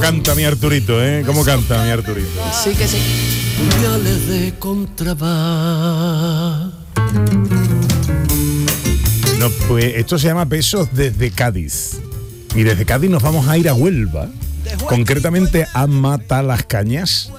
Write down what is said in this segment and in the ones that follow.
canta mi Arturito, ¿eh? ¿Cómo canta mi Arturito? Sí que sí. Puñales de contrabando. No, pues esto se llama Besos desde Cádiz. Y desde Cádiz nos vamos a ir a Huelva, concretamente a Matalascañas.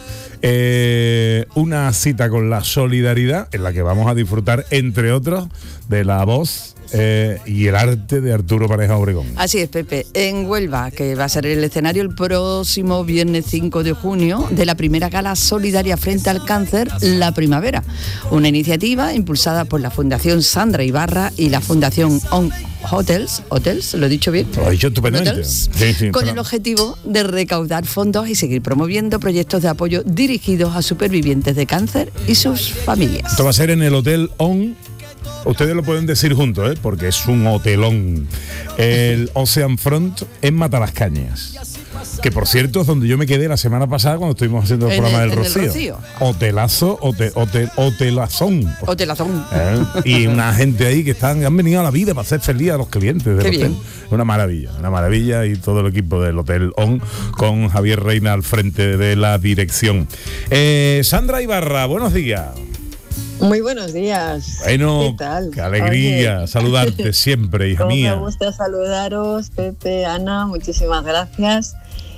Una cita con la solidaridad en la que vamos a disfrutar, entre otros, de la voz y el arte de Arturo Pareja Obregón. Así es, Pepe, en Huelva, que va a ser el escenario el próximo viernes 5 de junio de la primera gala solidaria frente al cáncer, La Primavera, una iniciativa impulsada por la Fundación Sandra Ibarra y la Fundación On Hotels, ¿lo he dicho bien? Lo he dicho estupendamente. Sí, con el objetivo de recaudar fondos y seguir promoviendo proyectos de apoyo dirigidos a supervivientes de cáncer y sus familias. Esto va a ser en el Hotel On. Ustedes lo pueden decir juntos, porque es un hotelón. El Ocean Front en Matalascañas. Que por cierto es donde yo me quedé la semana pasada cuando estuvimos haciendo el programa del Rocío. Hotelazo, hotelazón. Hotelazón. Y una gente ahí que han venido a la vida para hacer feliz a los clientes del hotel. Bien. Una maravilla, y todo el equipo del Hotel On con Javier Reina al frente de la dirección. Sandra Ibarra, buenos días. Muy buenos días. Bueno, ¿qué tal? Qué alegría saludarte siempre, hija mía. Me gusta saludaros, Pepe, Ana, muchísimas gracias.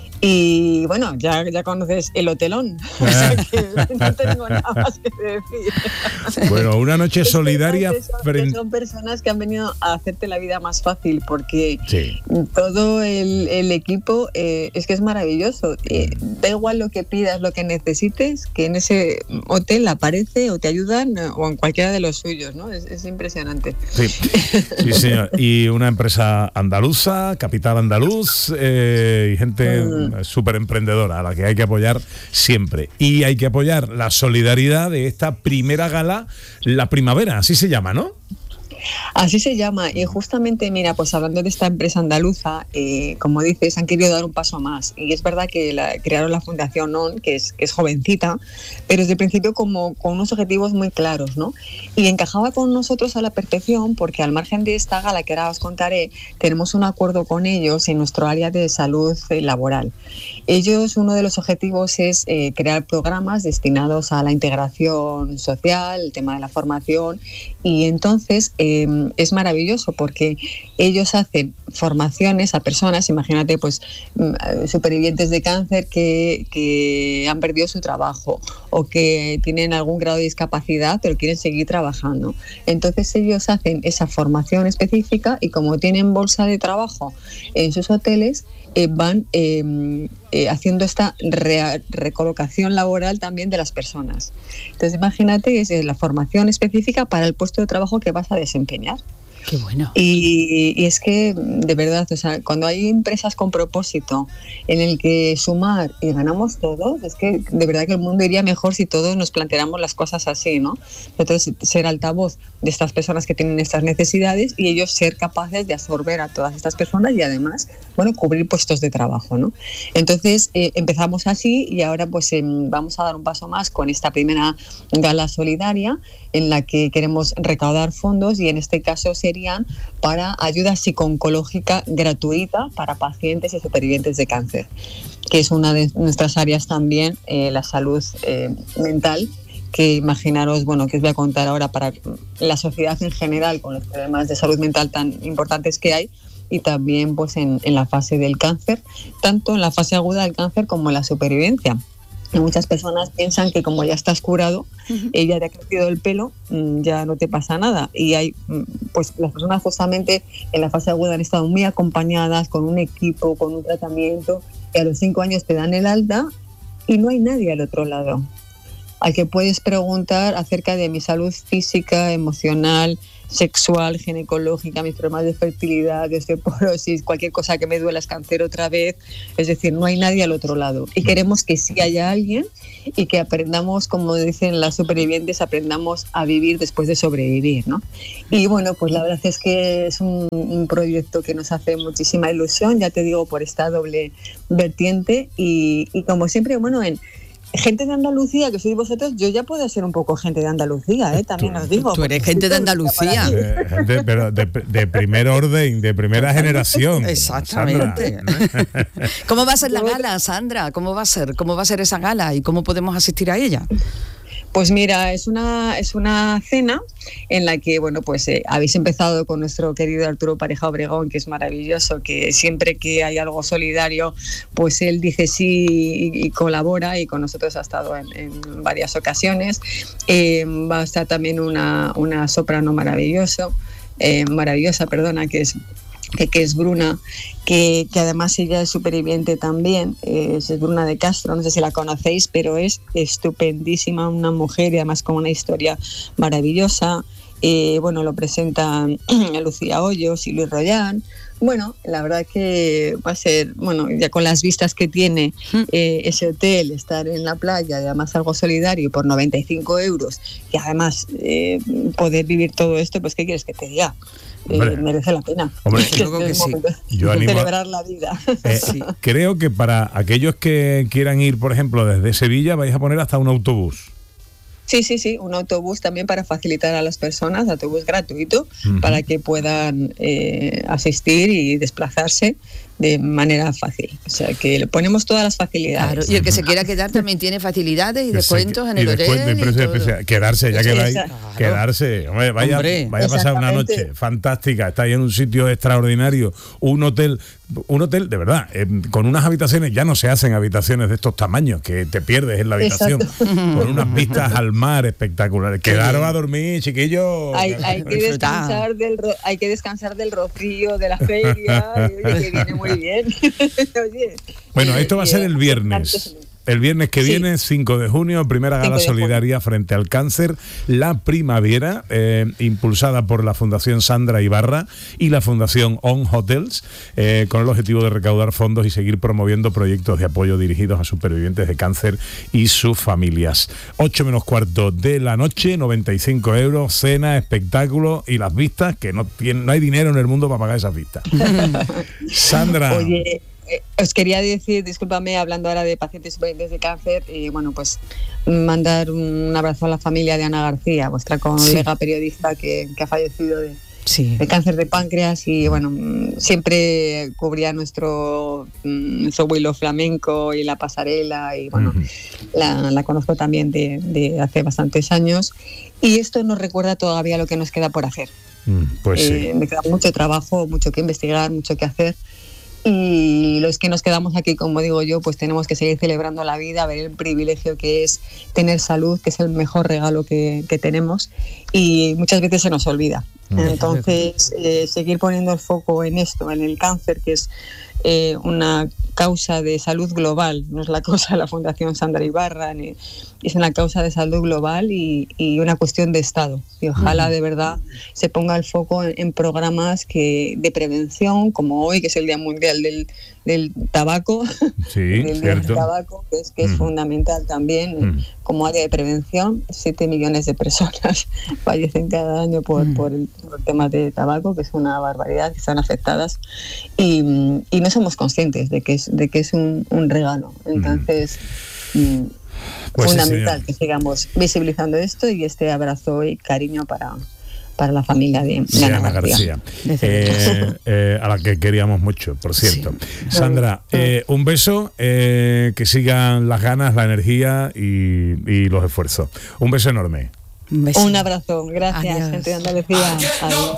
Y bueno, ya conoces el hotelón, o sea que no tengo nada más que decir. Bueno, una noche solidaria. Son personas que han venido a hacerte la vida más fácil, porque sí, todo el equipo es que es maravilloso. Da igual lo que pidas, lo que necesites, que en ese hotel aparece o te ayudan o en cualquiera de los suyos, ¿no? Es impresionante. Sí, señor. Y una empresa andaluza, capital andaluz, y gente súper emprendedora a la que hay que apoyar siempre. Y hay que apoyar la solidaridad de esta primera gala, La Primavera, así se llama, ¿no? Así se llama, y justamente, mira, pues hablando de esta empresa andaluza, como dices, han querido dar un paso más, y es verdad que crearon la Fundación ON, que es jovencita, pero desde el principio con unos objetivos muy claros, ¿no? Y encajaba con nosotros a la perfección, porque al margen de esta gala, que ahora os contaré, tenemos un acuerdo con ellos en nuestro área de salud laboral. Ellos, uno de los objetivos es crear programas destinados a la integración social, el tema de la formación, y entonces es maravilloso porque ellos hacen formaciones a personas, imagínate, pues supervivientes de cáncer que han perdido su trabajo o que tienen algún grado de discapacidad pero quieren seguir trabajando. Entonces ellos hacen esa formación específica y como tienen bolsa de trabajo en sus hoteles, van haciendo esta recolocación laboral también de las personas. Entonces imagínate, es la formación específica para el puesto de trabajo que vas a desempeñar. Qué bueno. Y es que, de verdad, o sea, cuando hay empresas con propósito en el que sumar y ganamos todos, es que de verdad que el mundo iría mejor si todos nos planteáramos las cosas así, ¿no? Entonces, ser altavoz de estas personas que tienen estas necesidades y ellos ser capaces de absorber a todas estas personas y además, bueno, cubrir puestos de trabajo, ¿no? Entonces, empezamos así y ahora pues vamos a dar un paso más con esta primera gala solidaria en la que queremos recaudar fondos y en este caso serían para ayuda psico-oncológica gratuita para pacientes y supervivientes de cáncer, que es una de nuestras áreas también, la salud mental, que imaginaros, bueno, que os voy a contar ahora para la sociedad en general con los problemas de salud mental tan importantes que hay y también pues en la fase del cáncer, tanto en la fase aguda del cáncer como en la supervivencia. Muchas personas piensan que como ya estás curado, ya te ha crecido el pelo, ya no te pasa nada. Y hay, pues las personas justamente en la fase aguda han estado muy acompañadas con un equipo, con un tratamiento, y a los 5 años te dan el alta y no hay nadie al otro lado al que puedes preguntar acerca de mi salud física, emocional, sexual, ginecológica, mis problemas de fertilidad, de osteoporosis, cualquier cosa que me duela es cáncer otra vez. Es decir, no hay nadie al otro lado. Y queremos que sí haya alguien y que aprendamos, como dicen las supervivientes, aprendamos a vivir después de sobrevivir, ¿no? Y bueno, pues la verdad es que es un proyecto que nos hace muchísima ilusión, ya te digo, por esta doble vertiente y como siempre, bueno, gente de Andalucía, que sois vosotros, yo ya puedo ser un poco gente de Andalucía, también os digo. Tú eres gente de Andalucía. Gente, pero de primer orden, de primera generación. Exactamente. Sandra. ¿Cómo va a ser la gala, Sandra? ¿Cómo va a ser? ¿Cómo va a ser esa gala y cómo podemos asistir a ella? Pues mira, es una cena en la que, bueno, pues habéis empezado con nuestro querido Arturo Pareja Obregón, que es maravilloso, que siempre que hay algo solidario, pues él dice sí y colabora, y con nosotros ha estado en varias ocasiones. Va a estar también una soprano maravillosa, que es Bruna, que además ella es superviviente también, es Bruna de Castro, no sé si la conocéis, pero es estupendísima, una mujer y además con una historia maravillosa. Bueno, lo presentan Lucía Hoyos y Luis Rollán. Bueno, la verdad que va a ser, bueno, ya con las vistas que tiene ese hotel, estar en la playa y además algo solidario por 95 euros, y además poder vivir todo esto, pues ¿qué quieres que te diga? Merece la pena. Hombre, creo que sí. Yo animo celebrar la vida. Sí. Creo que para aquellos que quieran ir, por ejemplo, desde Sevilla, vais a poner hasta un autobús. Sí, un autobús también para facilitar a las personas, autobús gratuito, para que puedan asistir y desplazarse de manera fácil. O sea, que le ponemos todas las facilidades. Claro, y el que se quiera quedar también tiene facilidades y descuentos en el hotel. Y precio especial. Quedarse, ya que vais, quedarse. Hombre, vaya a pasar una noche fantástica, estáis en un sitio extraordinario, un hotel de verdad, con unas habitaciones, ya no se hacen habitaciones de estos tamaños, que te pierdes en la habitación, con unas vistas al mar espectaculares. Quedaros a dormir, chiquillos. Hay que descansar del rocío, de la feria, que viene muy bien. Oye, bueno, esto va a ser el viernes. El viernes que viene, 5 de junio, primera gala solidaria frente al cáncer, la primavera, impulsada por la Fundación Sandra Ibarra y la Fundación On Hotels, con el objetivo de recaudar fondos y seguir promoviendo proyectos de apoyo dirigidos a supervivientes de cáncer y sus familias. 8 menos cuarto de la noche, 95 euros, cena, espectáculo y las vistas, que no hay dinero en el mundo para pagar esas vistas. Sandra. Oye, os quería decir, discúlpame, hablando ahora de pacientes supervivientes de cáncer, bueno, pues mandar un abrazo a la familia de Ana García, vuestra colega periodista que ha fallecido de cáncer de páncreas, y bueno, siempre cubría nuestro vuelo flamenco y la pasarela, y bueno, la conozco también de hace bastantes años, y esto nos recuerda todavía lo que nos queda por hacer. Pues sí. Me queda mucho trabajo, mucho que investigar, mucho que hacer. Y los que nos quedamos aquí, como digo yo, pues tenemos que seguir celebrando la vida, ver el privilegio que es tener salud, que es el mejor regalo que tenemos, y muchas veces se nos olvida. Entonces, seguir poniendo el foco en esto, en el cáncer, que es una causa de salud global, no es la causa de la Fundación Sandra Ibarra, es una causa de salud global y una cuestión de Estado. Y ojalá de verdad se ponga el foco en programas de prevención, como hoy, que es el Día Mundial del Tabaco, del tabaco, que es fundamental también como área de prevención. 7 millones de personas fallecen cada año por el tema de tabaco, que es una barbaridad, que están afectadas, y no somos conscientes de que es un regalo. Entonces, pues fundamental que sigamos visibilizando esto, y este abrazo y cariño para la familia de Ana García. A la que queríamos mucho, por cierto. Sí. Sandra, un beso, que sigan las ganas, la energía y los esfuerzos. Un beso enorme. Un abrazo, gracias. Adiós. Gente de Andalucía. Adiós.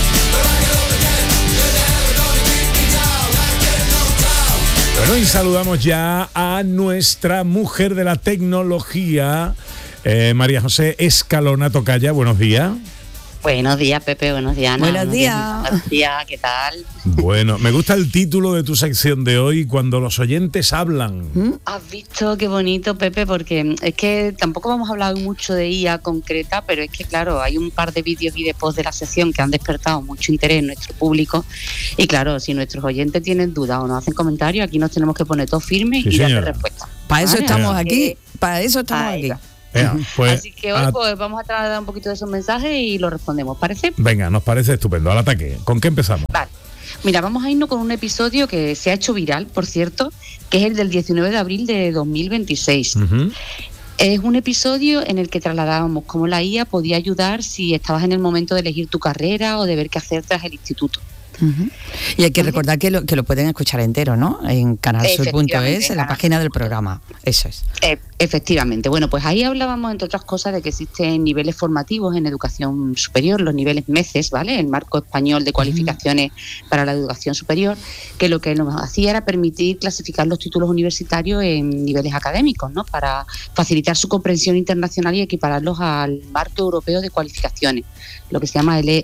Bueno, y saludamos ya a nuestra mujer de la tecnología, María José Escalona Tocaya. Buenos días. Buenos días, Pepe, buenos días, Ana. Buenos días. Buenos días, ¿qué tal? Bueno, me gusta el título de tu sección de hoy, Cuando los oyentes hablan. Has visto qué bonito, Pepe, porque es que tampoco vamos a hablar mucho de IA concreta, pero es que, claro, hay un par de vídeos y de posts de la sección que han despertado mucho interés en nuestro público, y claro, si nuestros oyentes tienen dudas o nos hacen comentarios, aquí nos tenemos que poner todos firmes y darle respuesta. Para eso estamos aquí, para eso estamos aquí. Pues, así que hoy pues vamos a trasladar un poquito de esos mensajes y los respondemos, ¿parece? Venga, nos parece estupendo. Al ataque. ¿Con qué empezamos? Vale. Mira, vamos a irnos con un episodio que se ha hecho viral, por cierto, que es el del 19 de abril de 2026. Ujú. Es un episodio en el que trasladábamos cómo la IA podía ayudar si estabas en el momento de elegir tu carrera o de ver qué hacer tras el instituto. Uh-huh. Y hay que recordar que lo pueden escuchar entero, ¿no? En canalsur.es, en la página del programa. Eso es. Efectivamente. Bueno, pues ahí hablábamos, entre otras cosas, de que existen niveles formativos en educación superior, los niveles MECES, ¿vale? El marco español de cualificaciones para la educación superior, que lo que nos hacía era permitir clasificar los títulos universitarios en niveles académicos, ¿no? Para facilitar su comprensión internacional y equipararlos al marco europeo de cualificaciones, lo que se llama el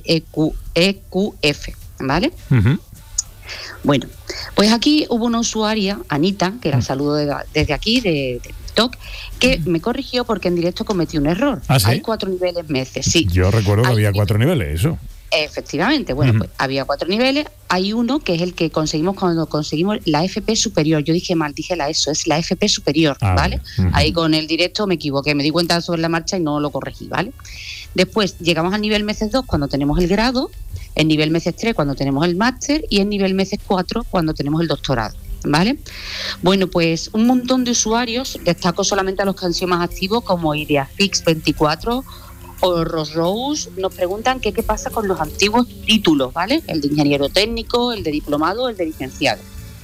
EQF. ¿Vale? Uh-huh. Bueno, pues aquí hubo una usuaria, Anita, que la saludo desde aquí, de TikTok, que me corrigió porque en directo cometí un error. ¿Ah, sí? Hay 4 niveles MECES, sí. Yo recuerdo que había 4 niveles, eso. Efectivamente, bueno, pues había 4 niveles. Hay uno que es el que conseguimos cuando conseguimos la FP superior. Yo dije mal, dije la ESO, es la FP superior, ¿vale? Ahí con el directo me equivoqué, me di cuenta sobre la marcha y no lo corregí, ¿vale? Después llegamos al nivel MECES 2 cuando tenemos el grado, el nivel MECES 3 cuando tenemos el máster y el nivel MECES 4 cuando tenemos el doctorado, ¿vale? Bueno, pues un montón de usuarios, destaco solamente a los que han sido más activos como Ideafix24 o Rose, nos preguntan qué pasa con los antiguos títulos, ¿vale? El de ingeniero técnico, el de diplomado, el de licenciado.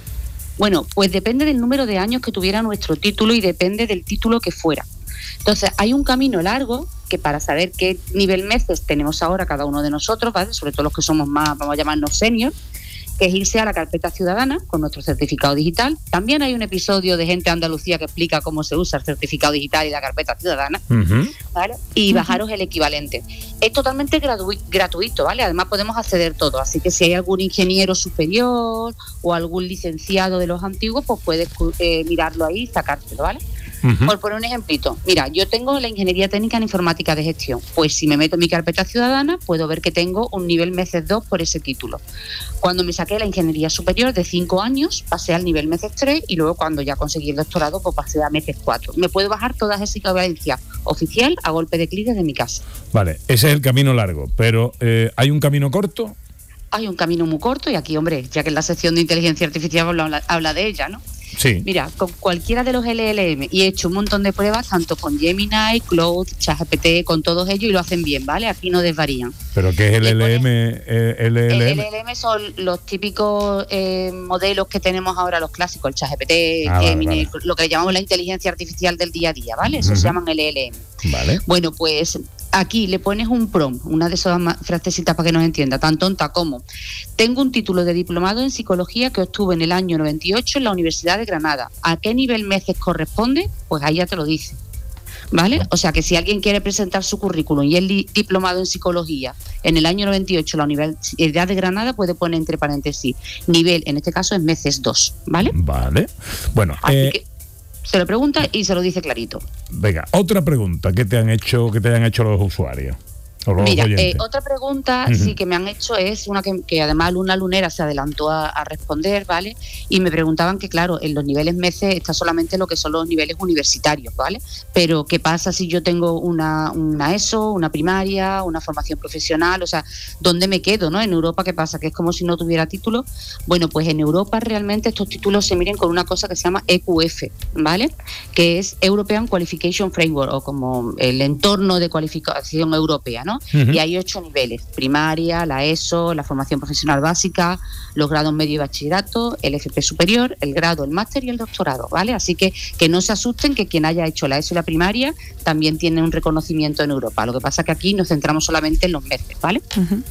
Bueno, pues depende del número de años que tuviera nuestro título y depende del título que fuera. Entonces, hay un camino largo que para saber qué nivel MECES tenemos ahora cada uno de nosotros, ¿vale? Sobre todo los que somos más, vamos a llamarnos senior, que es irse a la carpeta ciudadana con nuestro certificado digital. También hay un episodio de Gente de Andalucía que explica cómo se usa el certificado digital y la carpeta ciudadana, ¿vale? Y bajaros el equivalente. Es totalmente gratuito, ¿vale? Además podemos acceder todos, así que si hay algún ingeniero superior o algún licenciado de los antiguos, pues puedes mirarlo ahí y sacártelo, ¿vale? Por poner un ejemplito, mira, yo tengo la ingeniería técnica en informática de gestión, pues si me meto en mi carpeta ciudadana puedo ver que tengo un nivel MECES 2 por ese título. Cuando me saqué la ingeniería superior de 5 años, pasé al nivel MECES 3 y luego cuando ya conseguí el doctorado, pues pasé a MECES 4. Me puedo bajar todas esas equivalencias oficial a golpe de clic desde mi casa. Vale, ese es el camino largo, pero ¿hay un camino corto? Hay un camino muy corto y aquí, hombre, ya que en la sección de inteligencia artificial habla de ella, ¿no? Sí. Mira, con cualquiera de los LLM, y he hecho un montón de pruebas, tanto con Gemini, Claude, ChatGPT, con todos ellos, y lo hacen bien, ¿vale? Aquí no desvarían. ¿Pero qué es el LLM? El LLM son los típicos modelos que tenemos ahora, los clásicos, el ChatGPT, Gemini, vale. Lo que llamamos la inteligencia artificial del día a día, ¿vale? Eso se llaman LLM. Vale. Bueno, pues aquí le pones un prompt, una de esas frasecitas para que nos entienda, tan tonta como: tengo un título de diplomado en psicología que obtuve en el año 98 en la Universidad de Granada. ¿A qué nivel MECES corresponde? Pues ahí ya te lo dice, ¿vale? O sea que si alguien quiere presentar su currículum y es diplomado en psicología en el año 98 en la Universidad de Granada, puede poner entre paréntesis nivel, en este caso es MECES 2, ¿vale? Vale. Bueno, así que se lo pregunta y se lo dice clarito. Venga, otra pregunta que te hayan hecho los usuarios. Mira, otra pregunta sí que me han hecho es una que además una lunera se adelantó a responder, ¿vale? Y me preguntaban que, claro, en los niveles MECES está solamente lo que son los niveles universitarios, ¿vale? Pero ¿qué pasa si yo tengo una ESO, una primaria, una formación profesional? O sea, ¿dónde me quedo, no? En Europa, ¿qué pasa? Que es como si no tuviera título. Bueno, pues en Europa realmente estos títulos se miren con una cosa que se llama EQF, ¿vale? Que es European Qualification Framework, o como el entorno de cualificación europea, ¿no? Y hay 8 niveles: primaria, la ESO, la formación profesional básica, los grados medio y bachillerato, el FP superior, el grado, el máster y el doctorado, ¿vale? Así que no se asusten que quien haya hecho la ESO y la primaria también tiene un reconocimiento en Europa. Lo que pasa es que aquí nos centramos solamente en los MECES, ¿vale?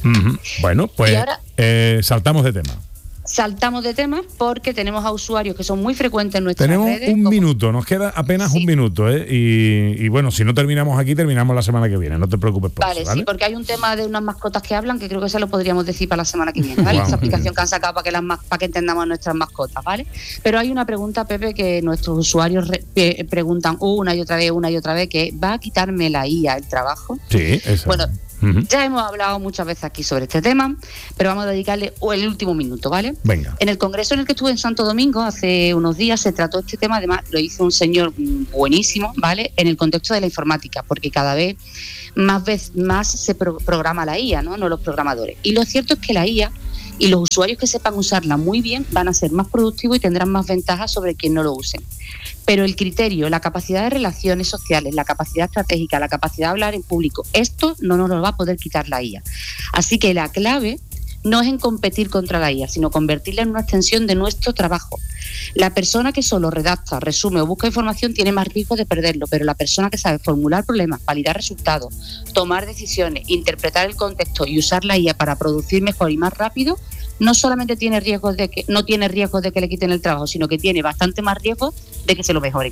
Bueno, pues ahora, saltamos de tema. Saltamos de tema porque tenemos a usuarios que son muy frecuentes en nuestras redes. Tenemos un minuto, nos queda apenas un minuto, ¿eh? Y bueno, si no terminamos aquí, terminamos la semana que viene, no te preocupes por eso, ¿vale? Sí, porque hay un tema de unas mascotas que hablan que creo que se lo podríamos decir para la semana que viene, ¿vale? Esa aplicación que han sacado para que entendamos nuestras mascotas, ¿vale? Pero hay una pregunta, Pepe, que nuestros usuarios preguntan una y otra vez, que ¿va a quitarme la IA el trabajo? Sí, eso. Bueno, ya hemos hablado muchas veces aquí sobre este tema, pero vamos a dedicarle el último minuto, ¿vale? Venga. En el congreso en el que estuve en Santo Domingo hace unos días se trató este tema, además lo hizo un señor buenísimo, ¿vale? En el contexto de la informática, porque cada vez más se programa la IA, ¿no? No los programadores. Y lo cierto es que la IA y los usuarios que sepan usarla muy bien van a ser más productivos y tendrán más ventajas sobre quien no lo usen. Pero el criterio, la capacidad de relaciones sociales, la capacidad estratégica, la capacidad de hablar en público, esto no nos lo va a poder quitar la IA. Así que la clave no es en competir contra la IA, sino convertirla en una extensión de nuestro trabajo. La persona que solo redacta, resume o busca información tiene más riesgo de perderlo, pero la persona que sabe formular problemas, validar resultados, tomar decisiones, interpretar el contexto y usar la IA para producir mejor y más rápido, no solamente tiene riesgos no tiene riesgos de que le quiten el trabajo, sino que tiene bastante más riesgo de que se lo mejoren.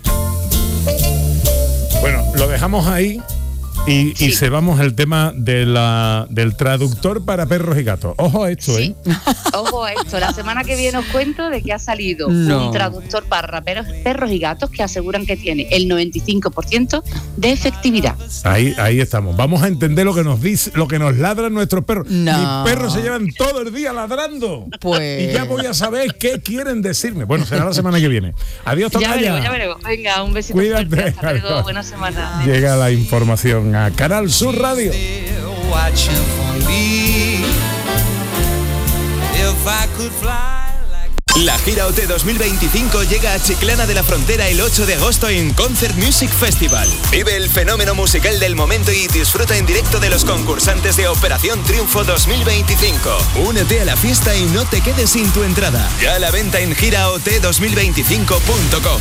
Bueno, lo dejamos ahí. Y se vamos el tema del traductor para perros y gatos. Ojo a esto, sí. Ojo a esto. La semana que viene os cuento de que ha salido un traductor para perros y gatos que aseguran que tiene el 95% de efectividad. Ahí estamos. Vamos a entender lo que nos dice, lo que nos ladran nuestros perros. Mis perros se llevan todo el día ladrando. Pues... Y ya voy a saber qué quieren decirme. Bueno, será la semana que viene. Adiós, Tocaya. Ya veremos. Venga, un besito. Cuídate. Fuerte. Hasta luego. Buena semana. Llega la información a Canal Sur Radio. La gira OT 2025 llega a Chiclana de la Frontera el 8 de agosto en Concert Music Festival. Vive el fenómeno musical del momento y disfruta en directo de los concursantes de Operación Triunfo 2025. Únete a la fiesta y no te quedes sin tu entrada. Ya a la venta en giraot2025.com.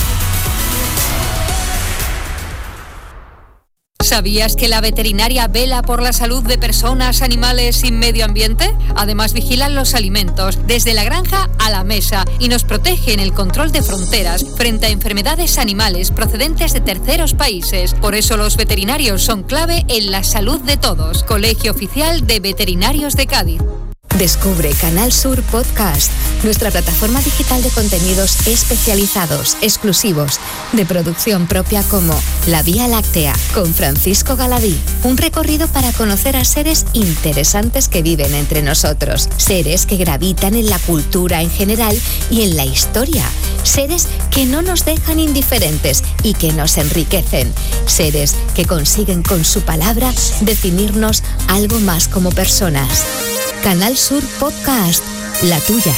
¿Sabías que la veterinaria vela por la salud de personas, animales y medio ambiente? Además vigilan los alimentos, desde la granja a la mesa, y nos protege en el control de fronteras frente a enfermedades animales procedentes de terceros países. Por eso los veterinarios son clave en la salud de todos. Colegio Oficial de Veterinarios de Cádiz. Descubre Canal Sur Podcast, nuestra plataforma digital de contenidos especializados, exclusivos, de producción propia como La Vía Láctea, con Francisco Galadí. Un recorrido para conocer a seres interesantes que viven entre nosotros, seres que gravitan en la cultura en general y en la historia, seres que no nos dejan indiferentes y que nos enriquecen, seres que consiguen con su palabra definirnos algo más como personas. Canal Sur Podcast, la tuya.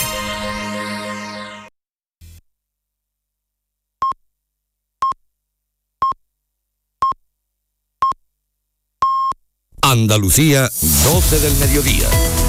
Andalucía, 12 del mediodía.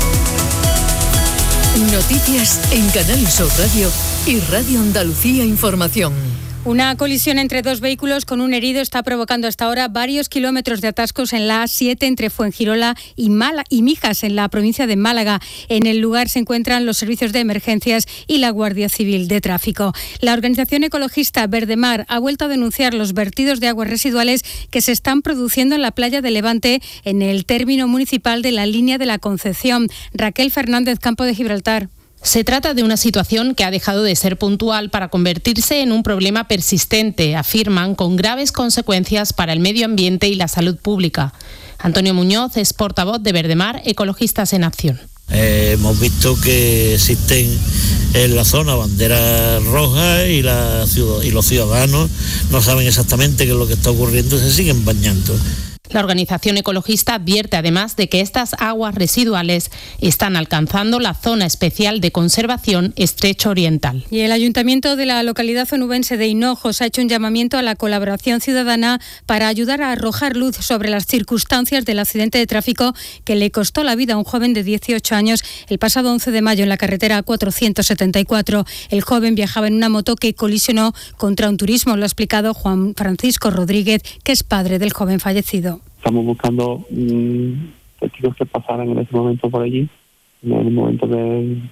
Noticias en Canal Sur Radio y Radio Andalucía Información. Una colisión entre dos vehículos con un herido está provocando hasta ahora varios kilómetros de atascos en la A7 entre Fuengirola y Mijas, en la provincia de Málaga. En el lugar se encuentran los servicios de emergencias y la Guardia Civil de Tráfico. La organización ecologista Verdemar ha vuelto a denunciar los vertidos de aguas residuales que se están produciendo en la playa de Levante, en el término municipal de la Línea de la Concepción. Raquel Fernández, Campo de Gibraltar. Se trata de una situación que ha dejado de ser puntual para convertirse en un problema persistente, afirman, con graves consecuencias para el medio ambiente y la salud pública. Antonio Muñoz es portavoz de Verdemar, Ecologistas en Acción. Hemos visto que existen en la zona banderas rojas y los ciudadanos no saben exactamente qué es lo que está ocurriendo y se siguen bañando. La organización ecologista advierte además de que estas aguas residuales están alcanzando la zona especial de conservación Estrecho Oriental. Y el ayuntamiento de la localidad onubense de Hinojos ha hecho un llamamiento a la colaboración ciudadana para ayudar a arrojar luz sobre las circunstancias del accidente de tráfico que le costó la vida a un joven de 18 años el pasado 11 de mayo en la carretera 474. El joven viajaba en una moto que colisionó contra un turismo, lo ha explicado Juan Francisco Rodríguez, que es padre del joven fallecido. Estamos buscando testigos que pasaran en ese momento por allí, en el momento en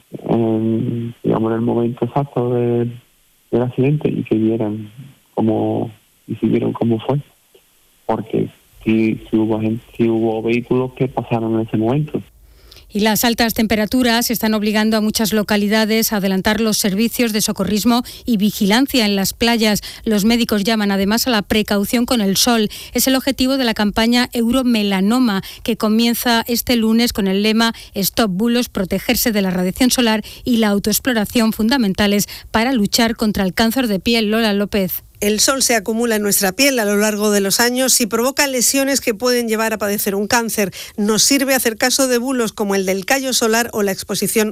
el momento exacto del accidente, y que vieran cómo fue, porque si hubo vehículos que pasaron en ese momento. Y las altas temperaturas están obligando a muchas localidades a adelantar los servicios de socorrismo y vigilancia en las playas. Los médicos llaman además a la precaución con el sol. Es el objetivo de la campaña Euromelanoma, que comienza este lunes con el lema Stop Bulos, protegerse de la radiación solar y la autoexploración, fundamentales para luchar contra el cáncer de piel. Lola López. El sol se acumula en nuestra piel a lo largo de los años y provoca lesiones que pueden llevar a padecer un cáncer. Nos sirve hacer caso de bulos como el del callo solar o la exposición